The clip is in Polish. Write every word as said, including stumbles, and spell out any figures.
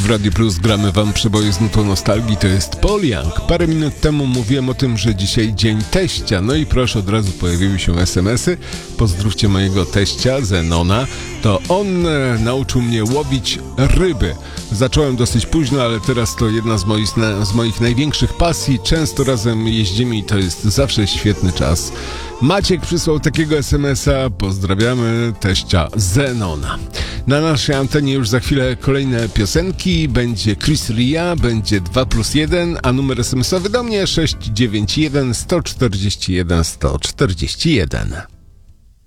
Radio Plus gramy wam przeboje z nutą nostalgii, to jest Paul Young. Parę minut temu mówiłem o tym, że dzisiaj dzień teścia, no i proszę, od razu pojawiły się es em esy. Pozdrówcie mojego teścia, Zenona. To on e, nauczył mnie łowić ryby. Zacząłem dosyć późno, ale teraz to jedna z moich, z moich największych pasji. Często razem jeździmy i to jest zawsze świetny czas. Maciek przysłał takiego es em esa. Pozdrawiamy teścia Zenona. Na naszej antenie już za chwilę kolejne piosenki. Będzie Chris Ria, będzie dwa plus jeden, a numer es em esowy do mnie sześć dziewięć jeden sto czterdzieści jeden sto czterdzieści jeden.